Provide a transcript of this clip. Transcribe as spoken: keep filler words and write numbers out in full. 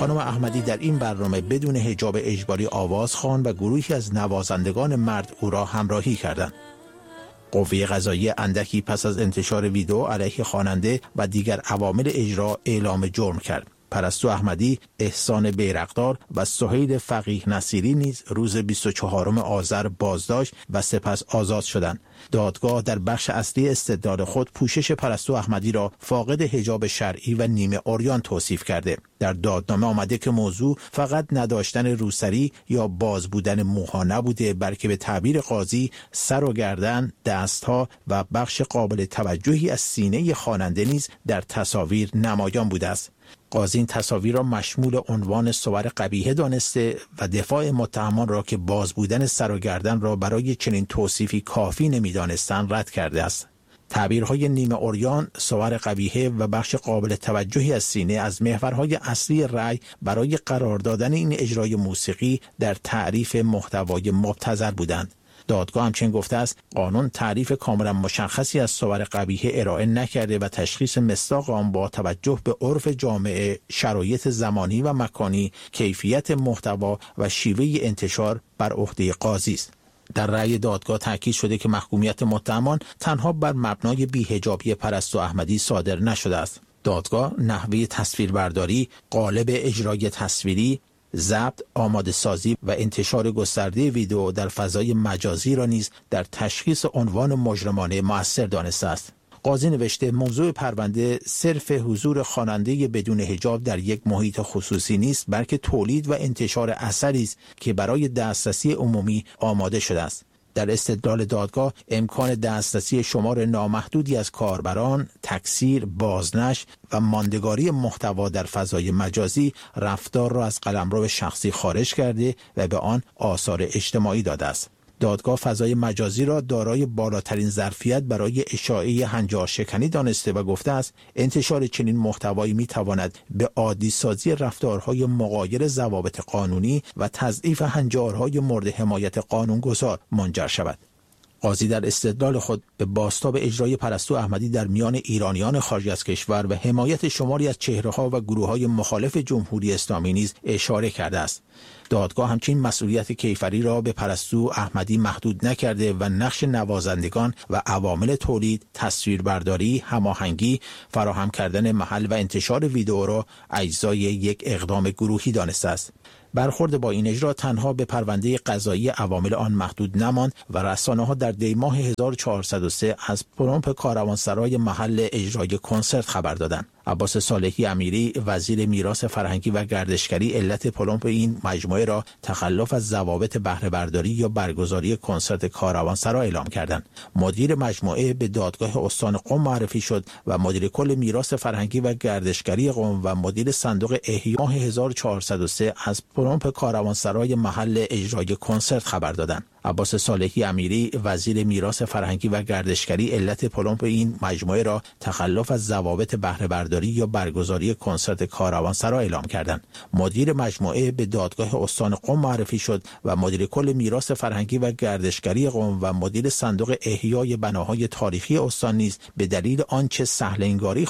خانم احمدی در این برنامه بدون حجاب اجباری آواز خواند و گروهی از نوازندگان مرد او را همراهی کردند. قوه قضاییه اندکی پس از انتشار ویدئو علیه خواننده و دیگر عوامل اجرا اعلام جرم کرد. پرستو احمدی، احسان بیرقدار و سهیل فقیه نصیری نیز روز بیست و چهارم آذر بازداشت و سپس آزاد شدند. دادگاه در بخش اصلی استدلال خود پوشش پرستو احمدی را فاقد حجاب شرعی و نیمه عریان توصیف کرده. در دادنامه آمده که موضوع فقط نداشتن روسری یا باز بودن موها نبوده، بلکه به تعبیر قاضی سر و گردن، دستها و بخش قابل توجهی از سینه خواننده نیز در تصاویر نمایان بوده است. قاضی این تصاویر را مشمول عنوان صور قبیحه دانسته و دفاع متهمان را که باز بودن سر و گردن را برای چنین توصیفی کافی نمی‌دانستند رد کرده است. تعبیرهای نیمه عریان، صور قبیحه و بخش قابل توجهی از سینه از محورهای اصلی رأی برای قرار دادن این اجرای موسیقی در تعریف محتوای مبتذل بودند. دادگاه همچنین گفته است قانون تعریف کاملا مشخصی از صور قبیحه ارائه نکرده و تشخیص مصداق آن با توجه به عرف جامعه، شرایط زمانی و مکانی، کیفیت محتوا و شیوه انتشار بر عهده قاضی است. در رأی دادگاه تاکید شده که محکومیت متهمان تنها بر مبنای بی‌حجابی پرستو احمدی صادر نشده است. دادگاه نحوه تصویربرداری، قالب اجرای تصویری، ضبط، آماده سازی و انتشار گسترده ویدئو در فضای مجازی را نیز در تشخیص عنوان مجرمانه مؤثر دانسته است. قاضی نوشته موضوع پرونده صرف حضور خواننده بدون حجاب در یک محیط خصوصی نیست، بلکه تولید و انتشار اثری است که برای دسترسی عمومی آماده شده است. در استدلال دادگاه امکان دسترسی شمار نامحدودی از کاربران، تکثیر، بازنشر و ماندگاری محتوا در فضای مجازی رفتار را از قلمرو شخصی خارج کرده و به آن آثار اجتماعی داده است. دادگاه فضای مجازی را دارای بالاترین ظرفیت برای اشاعه هنجار شکنی دانسته و گفته است انتشار چنین محتوایی میتواند به عادی سازی رفتارهای مغایر ضوابط قانونی و تضعیف هنجارهای مورد حمایت قانونگذار منجر شود. قاضی در استدلال خود به بازتاب اجرای پرستو احمدی در میان ایرانیان خارج از کشور و حمایت شماری از چهره‌ها و گروه‌های مخالف جمهوری اسلامی نیز اشاره کرده است. دادگاه همچنین مسئولیت کیفری را به پرستو احمدی محدود نکرده و نقش نوازندگان و عوامل تولید، تصویربرداری، هماهنگی، فراهم کردن محل و انتشار ویدئو را اجزای یک اقدام گروهی دانسته است. برخورد با این اجرا تنها به پرونده قضایی عوامل آن محدود نماند و رسانه‌ها در دی ماه هزار و چهارصد و سه از پلمپ کاروانسرای محل اجرای کنسرت خبر دادند. عباس صالحی امیری، وزیر میراث فرهنگی و گردشگری، علت پلمپ این مجموعه را تخلف از ضوابط بهره برداری یا برگزاری کنسرت کاروانسرا اعلام کردند. مدیر مجموعه به دادگاه استان قم معرفی شد و مدیر کل میراث فرهنگی و گردشگری قم و مدیر صندوق احیا ماه هزار و چهارصد و سه از پلمپ کاروانسرای محل اجرای کنسرت خبر دادند. عباس صالحی امیری، وزیر میراث فرهنگی و گردشگری، علت پلمپ این مجموعه را تخلف از ضوابط بهره برداری یا برگزاری کنسرت کاروانسرا اعلام کردند. مدیر مجموعه به دادگاه استان قم معرفی شد و مدیر کل میراث فرهنگی و گردشگری قم و مدیر صندوق احیای بناهای تاریخی استان نیز به دلیل آنچه سهل انگاری